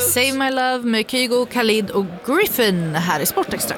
Save My Love med Kygo, Khalid och Griffin här i Sportextra.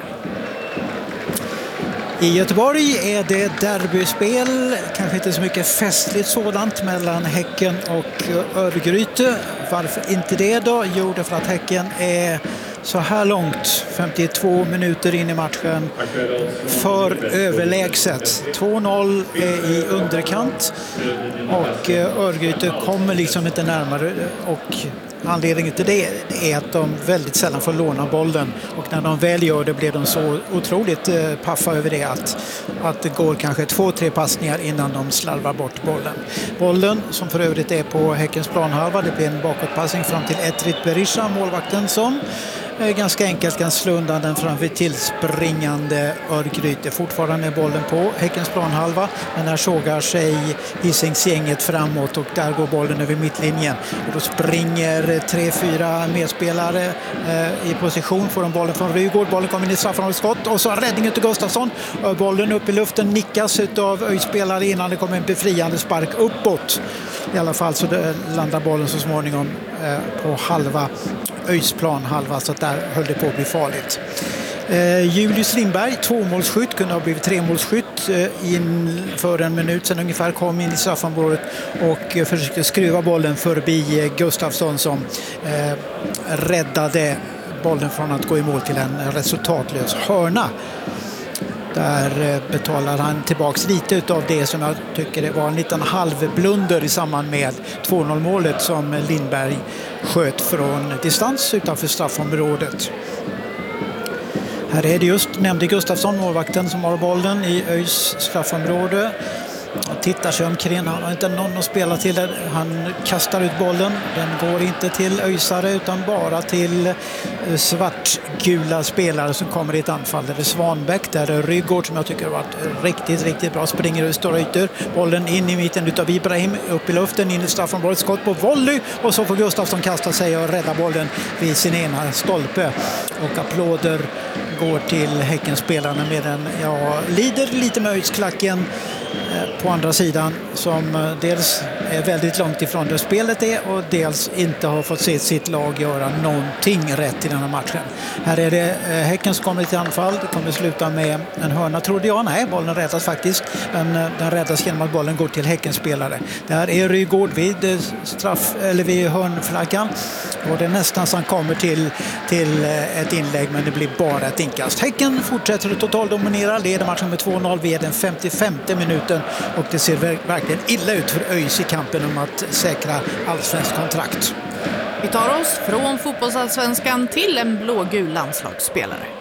I Göteborg är det derbyspel, kanske inte så mycket festligt sådant mellan Häcken och Örgryte. Varför inte det då? Jo, det för att Häcken är så här långt, 52 minuter in i matchen, för överlägset. 2-0 är i underkant och Örgryte kommer liksom inte närmare, och anledningen till det är att de väldigt sällan får låna bollen, och när de väl gör det blir de så otroligt paffa över det att det går kanske 2-3 passningar innan de slarvar bort bollen. Bollen, som för övrigt är på Häckens planhalva, det blir en bakåtpassning fram till Etrit Berisha, målvakten, som ganska enkelt kan slå undan den framför tillspringande Örgryte. Fortfarande är bollen på Häckens planhalva, men där sågar sig Hisingsgänget framåt och där går bollen över mittlinjen. Och då springer 3-4 medspelare i position, får de bollen från Rygård. Bollen kommer in i straffområdesskott och så räddningen till Gustafsson. Bollen upp i luften nickas av Öjspelare innan det kommer en befriande spark uppåt. I alla fall så landar bollen så småningom på halva Öjsplan halva, så att där höll det på att bli farligt. Julius Lindberg, 2-målsskytt, kunde ha blivit 3-målsskytt in för en minut sedan ungefär, kom in i straffområdet och försökte skruva bollen förbi Gustafsson som räddade bollen från att gå i mål till en resultatlös hörna. Där betalar han tillbaks lite av det som jag tycker det var en liten halvblunder i samband med 2-0-målet som Lindberg sköt från distans utanför straffområdet. Här är det just, nämnde Gustafsson, målvakten, som har bollen i Öjs straffområde. Han tittar sig omkring, han har inte någon att spela till det. Han kastar ut bollen, den går inte till öjsare utan bara till svartgula spelare som kommer i ett anfall. Det är Svanbäck, där är Rygård som jag tycker har varit riktigt bra, springer ur stora ytor. Bollen in i mitten utav Ibrahim, upp i luften, in i straffområdet, skott på volley, och så får Gustafsson kasta sig och rädda bollen vid sin ena stolpe. Och applåder går till Häckenspelarna, medan jag lider lite med Öjsklacken på andra sidan, som dels är väldigt långt ifrån det spelet är och dels inte har fått se sitt lag göra någonting rätt i den här matchen. Här är det Häcken som kommer till anfall. Det kommer sluta med en hörna, trodde jag. Nej, bollen räddas faktiskt, men den räddas genom att bollen går till Häckens spelare. Där är Rygård vid vid hörnflaggan, och det är nästan så han kommer till ett inlägg, men det blir bara ett inkast. Häcken fortsätter att totaldominera, leder matchen med 2-0 vid den 55:e minuten, och det ser verkligen illa ut för ÖIS i kampen om att säkra allsvensk kontrakt. Vi tar oss från fotbollsallsvenskan till en blågul landslagsspelare.